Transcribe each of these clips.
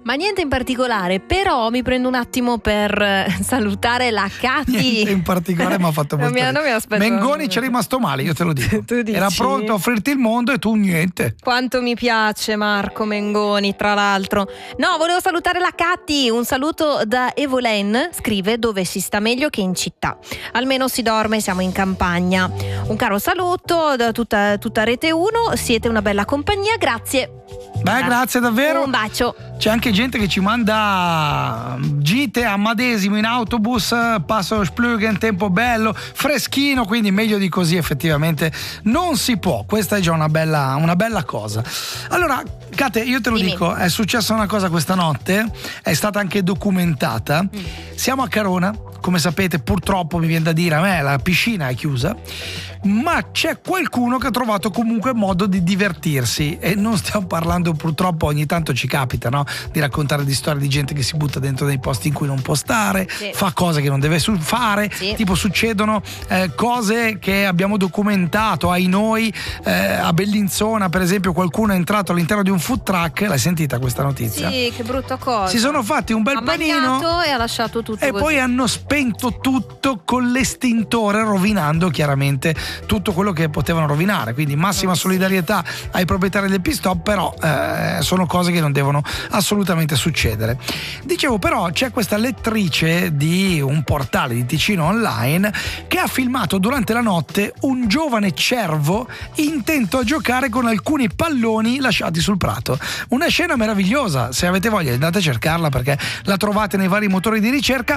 Ma niente in particolare, però mi prendo un attimo per salutare la Catti. Niente in particolare mi ha fatto molto Non mi aspetto. Mengoni ci è rimasto male, io te lo dico. Tu dici? Era pronto a offrirti il mondo e tu niente. Quanto mi piace Marco Mengoni, tra l'altro. No, volevo salutare la Catti. Un saluto da Evolen, scrive: dove si sta meglio che in città. Almeno si dorme, siamo in campagna. Un caro saluto da tutta Rete 1. Siete una bella compagnia, grazie. Beh, grazie davvero. Un bacio. C'è anche gente che ci manda gite a Madesimo in autobus, passo Spluggen, tempo bello, freschino, quindi meglio di così effettivamente non si può. Questa è già una bella cosa. Allora, Kate, io te lo dico, è successa una cosa questa notte, è stata anche documentata. Siamo a Carona, come sapete, purtroppo mi viene da dire, a me la piscina è chiusa, ma c'è qualcuno che ha trovato comunque modo di divertirsi, e non stiamo parlando, purtroppo ogni tanto ci capita, no? Di raccontare di storie di gente che si butta dentro dei posti in cui non può stare, fa cose che non deve fare, tipo succedono cose che abbiamo documentato, ai noi, a Bellinzona per esempio qualcuno è entrato all'interno di un food truck, l'hai sentita questa notizia? Sì, che brutta cosa. Si sono fatti un bel panino e ha lasciato tutto e così. poi hanno spento tutto con l'estintore, rovinando chiaramente tutto quello che potevano rovinare. Quindi massima solidarietà ai proprietari del pit stop, però sono cose che non devono assolutamente succedere. Dicevo, però c'è questa lettrice di un portale di Ticino Online che ha filmato durante la notte un giovane cervo intento a giocare con alcuni palloni lasciati sul prato. Una scena meravigliosa, se avete voglia andate a cercarla perché la trovate nei vari motori di ricerca.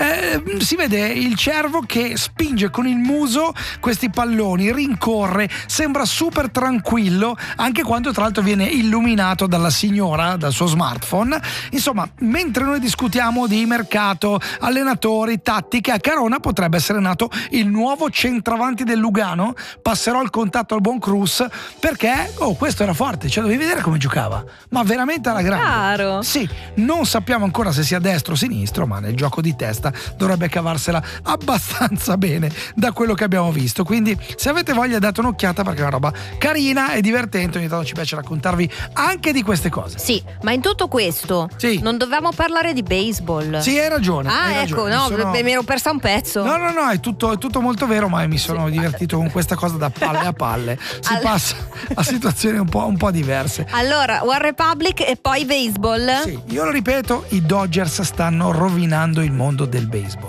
Si vede il cervo che spinge con il muso questi palloni, rincorre, sembra super tranquillo anche quando tra l'altro viene illuminato dalla signora, dal suo smartphone. Insomma, mentre noi discutiamo di mercato, allenatori, tattiche, a Carona potrebbe essere nato il nuovo centravanti del Lugano. Passerò il contatto al buon Cruz perché questo era forte, cioè dovevi vedere come giocava, ma veramente alla grande. Chiaro. Sì, non sappiamo ancora se sia destro o sinistro, ma nel gioco di testa dovrebbe cavarsela abbastanza bene da quello che abbiamo visto. Quindi se avete voglia date un'occhiata perché è una roba carina e divertente, ogni tanto ci piace raccontarvi anche di queste cose. Sì, ma in tutto questo non dovevamo parlare di baseball. Sì, hai ragione. Ecco, mi ero persa un pezzo. No, è tutto molto vero, ma mi sono divertito con questa cosa da palle a palle. Si passa a situazioni un po' diverse. Allora, One Republic e poi baseball. Sì, io lo ripeto, i Dodgers stanno rovinando il mondo del baseball.